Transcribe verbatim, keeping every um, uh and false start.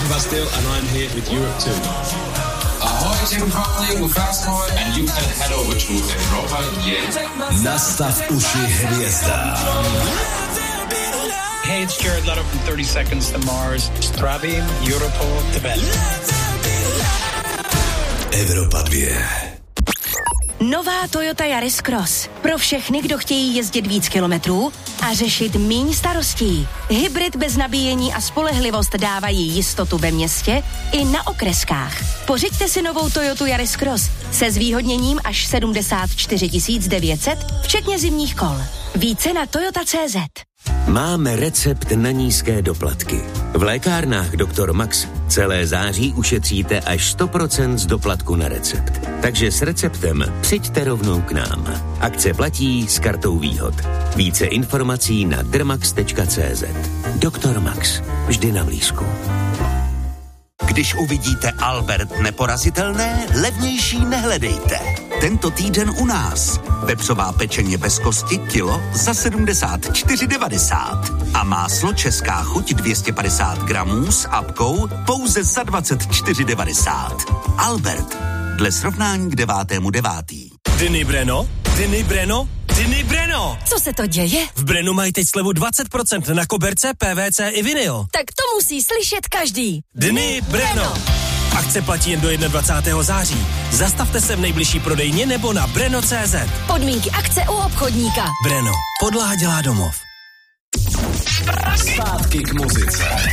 Bastille and I'm here with Europe two. Ahoy, Tim Conley with Fast Boy and you can head over to Europa, yeah. Nastav uši hvězda. Hey, it's Jared Leto from thirty seconds to Mars. Zdravím, Europa, tebe. Evropa dvě. Nová Toyota Yaris Cross. Pro všechny, kdo chtějí jezdit víc kilometrů a řešit míň starostí. Hybrid bez nabíjení a spolehlivost dávají jistotu ve městě i na okreskách. Pořiďte si novou Toyotu Yaris Cross se zvýhodněním až sedmdesát čtyři tisíc devět set, včetně zimních kol. Více na toyota tečka cé zet. Máme recept na nízké doplatky. V lékárnách doktor Max celé září ušetříte až sto procent z doplatku na recept. Takže s receptem přijďte rovnou k nám. Akce platí s kartou výhod. Více informací na dermax tečka cé zet. doktor Max. Vždy na blízku. Když uvidíte Albert neporazitelné, levnější nehledejte. Tento týden u nás. Vepřová pečeně bez kosti kilo za sedmdesát čtyři devadesát. A máslo Česká chuť dvě stě padesát gramů s apkou pouze za dvacet čtyři devadesát. Albert. Dle srovnání k devátému devátý. Dny Breno? Dny Breno? Dny Breno! Co se to děje? V Brenu mají teď slevu dvacet procent na koberce, P V C i vinyl. Tak to musí slyšet každý. Dny Breno! Breno. Akce platí jen do dvacátého prvního září. Zastavte se v nejbližší prodejně nebo na breno tečka cé zet. Podmínky akce u obchodníka. Breno. Podlaha dělá domov. Zpátky k muzice.